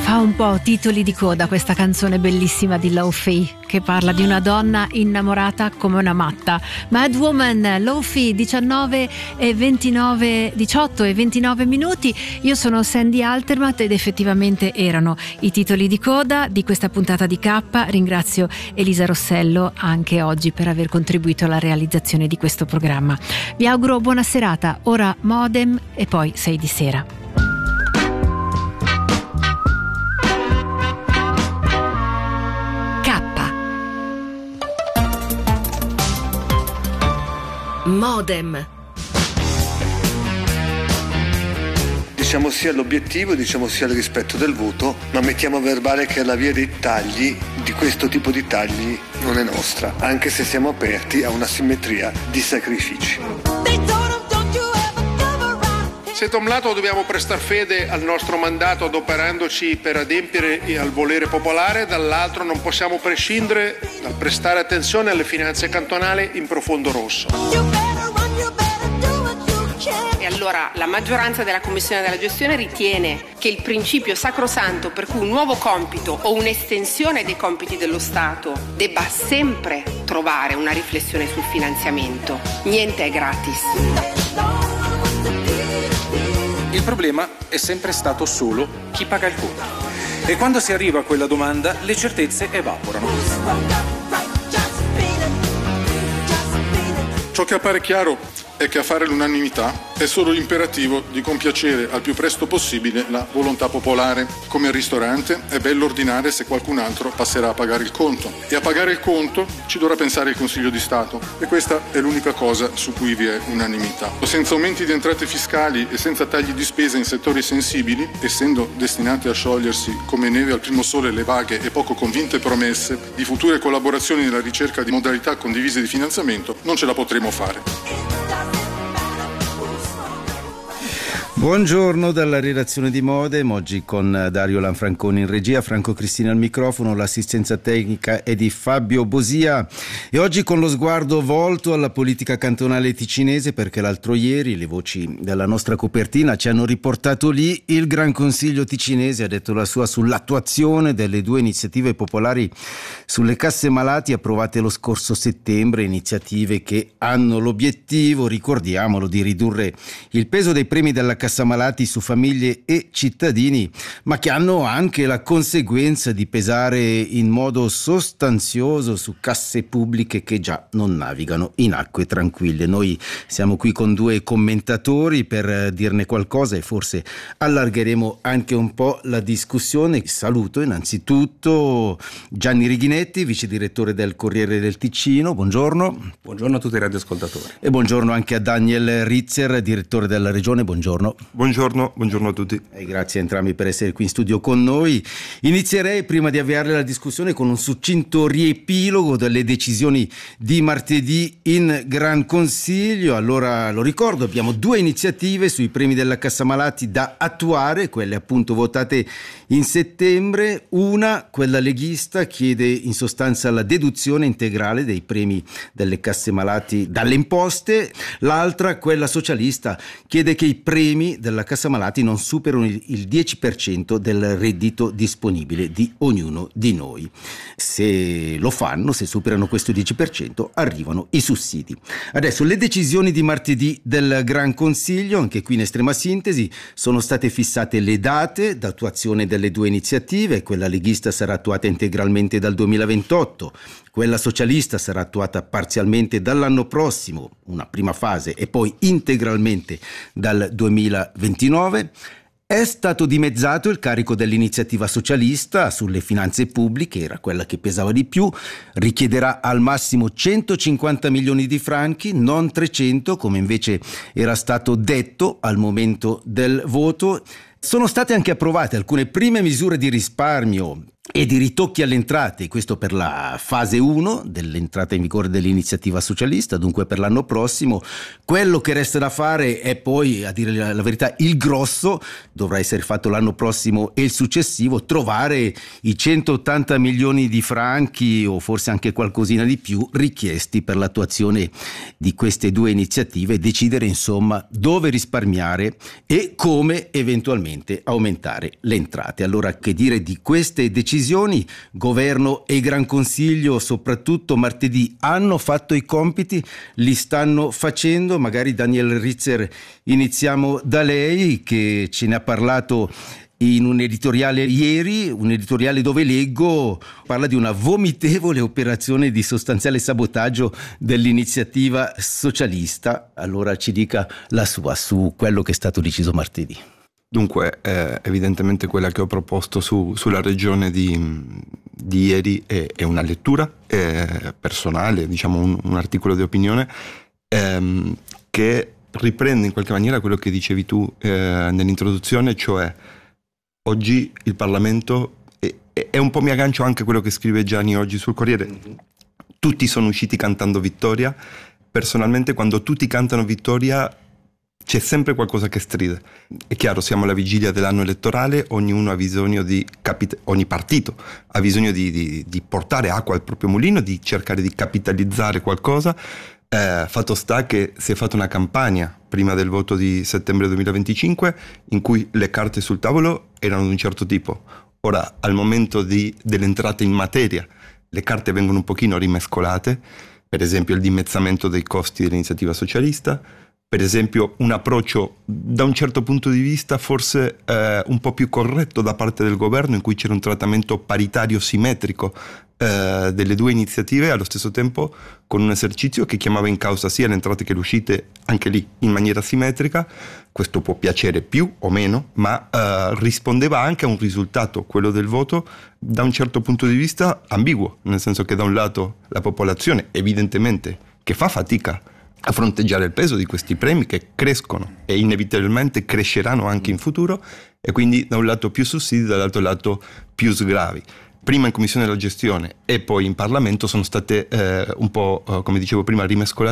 Fa un po' titoli di coda questa canzone bellissima di Lo-Fi, che parla di una donna innamorata come una matta. Mad Woman, Lo-Fi, 18 e 29 minuti. Io sono Sandy Altermatt ed effettivamente erano i titoli di coda di questa puntata di K. Ringrazio Elisa Rossello anche oggi per aver contribuito alla realizzazione di questo programma. Vi auguro buona serata, ora Modem e poi 6 di sera. Modem. Diciamo sia l'obiettivo, diciamo sia il rispetto del voto, ma mettiamo a verbale che la via dei tagli, di questo tipo di tagli, non è nostra, anche se siamo aperti a una simmetria di sacrifici. Se da un lato dobbiamo prestar fede al nostro mandato adoperandoci per adempiere al volere popolare, dall'altro non possiamo prescindere dal prestare attenzione alle finanze cantonali in profondo rosso. E allora la maggioranza della Commissione della Gestione ritiene che il principio sacrosanto per cui un nuovo compito o un'estensione dei compiti dello Stato debba sempre trovare una riflessione sul finanziamento. Niente è gratis. Il problema è sempre stato solo chi paga il conto. E quando si arriva a quella domanda, le certezze evaporano. Ciò che appare chiaro è che a fare l'unanimità è solo l'imperativo di compiacere al più presto possibile la volontà popolare. Come al ristorante è bello ordinare se qualcun altro passerà a pagare il conto. E a pagare il conto ci dovrà pensare il Consiglio di Stato. E questa è l'unica cosa su cui vi è unanimità. Senza aumenti di entrate fiscali e senza tagli di spesa in settori sensibili, essendo destinate a sciogliersi come neve al primo sole le vaghe e poco convinte promesse di future collaborazioni nella ricerca di modalità condivise di finanziamento, non ce la potremo fare. Buongiorno dalla redazione di Modem, oggi con Dario Lanfranconi in regia, Franco Cristina al microfono, l'assistenza tecnica è di Fabio Bosia e oggi con lo sguardo volto alla politica cantonale ticinese, perché l'altro ieri le voci della nostra copertina ci hanno riportato lì. Il Gran Consiglio ticinese ha detto la sua sull'attuazione delle 2 iniziative popolari sulle casse malati approvate lo scorso settembre, iniziative che hanno l'obiettivo, ricordiamolo, di ridurre il peso dei premi della cassa malati su famiglie e cittadini, ma che hanno anche la conseguenza di pesare in modo sostanzioso su casse pubbliche che già non navigano in acque tranquille. Noi siamo qui con 2 commentatori per dirne qualcosa e forse allargheremo anche un po' la discussione. Saluto innanzitutto Gianni Righinetti, vice direttore del Corriere del Ticino. Buongiorno. Buongiorno a tutti i radioascoltatori. E buongiorno anche a Daniel Ritzer, direttore della Regione. Buongiorno. Buongiorno a tutti. E grazie a entrambi per essere qui in studio con noi. Inizierei, prima di avviare la discussione, con un succinto riepilogo delle decisioni di martedì in Gran Consiglio. Allora, lo ricordo, abbiamo 2 iniziative sui premi della cassa malati da attuare, quelle appunto votate in settembre. Una, quella leghista, chiede in sostanza la deduzione integrale dei premi delle casse malati dalle imposte. L'altra, quella socialista, chiede che i premi della cassa malati non superano il 10% del reddito disponibile di ognuno di noi. Se lo fanno, se superano questo 10%, arrivano i sussidi. Adesso le decisioni di martedì del Gran Consiglio, anche qui in estrema sintesi, sono state fissate le date d'attuazione delle 2 iniziative. Quella leghista sarà attuata integralmente dal 2028, quella socialista sarà attuata parzialmente dall'anno prossimo, una prima fase, e poi integralmente dal 2029. È stato dimezzato il carico dell'iniziativa socialista sulle finanze pubbliche, era quella che pesava di più, richiederà al massimo 150 milioni di franchi, non 300 come invece era stato detto al momento del voto. Sono state anche approvate alcune prime misure di risparmio e di ritocchi alle entrate, questo per la fase 1 dell'entrata in vigore dell'iniziativa socialista, dunque per l'anno prossimo. Quello che resta da fare è poi, a dire la verità, il grosso, dovrà essere fatto l'anno prossimo e il successivo, trovare i 180 milioni di franchi o forse anche qualcosina di più richiesti per l'attuazione di queste due iniziative e decidere insomma dove risparmiare e come eventualmente aumentare le entrate. Allora, che dire di queste decisioni? Governo e Gran Consiglio, soprattutto martedì, hanno fatto i compiti, li stanno facendo. Magari Daniel Ritzer, iniziamo da lei, che ce ne ha parlato in un editoriale ieri, un editoriale dove leggo parla di una vomitevole operazione di sostanziale sabotaggio dell'iniziativa socialista. Allora ci dica la sua su quello che è stato deciso martedì. Dunque, evidentemente quella che ho proposto sulla regione di ieri è una lettura personale, diciamo un articolo di opinione che riprende in qualche maniera quello che dicevi tu nell'introduzione, cioè oggi il Parlamento, è un po' mi aggancio anche a quello che scrive Gianni oggi sul Corriere, tutti sono usciti cantando vittoria. Personalmente, quando tutti cantano vittoria c'è sempre qualcosa che stride. È chiaro, siamo alla vigilia dell'anno elettorale, ognuno ha bisogno ogni partito ha bisogno di portare acqua al proprio mulino, di cercare di capitalizzare qualcosa. Fatto sta che si è fatta una campagna prima del voto di settembre 2025 in cui le carte sul tavolo erano di un certo tipo. Ora, al momento dell'entrata in materia, le carte vengono un pochino rimescolate, per esempio il dimezzamento dei costi dell'iniziativa socialista, per esempio un approccio da un certo punto di vista forse un po' più corretto da parte del governo, in cui c'era un trattamento paritario simmetrico delle due iniziative, allo stesso tempo con un esercizio che chiamava in causa sia le entrate che le uscite, anche lì in maniera simmetrica. Questo può piacere più o meno, ma rispondeva anche a un risultato, quello del voto, da un certo punto di vista ambiguo, nel senso che da un lato la popolazione evidentemente che fa fatica a fronteggiare il peso di questi premi che crescono e inevitabilmente cresceranno anche in futuro, e quindi da un lato più sussidi, dall'altro lato più sgravi. Prima in Commissione della Gestione e poi in Parlamento sono state un po', come dicevo prima, rimescolate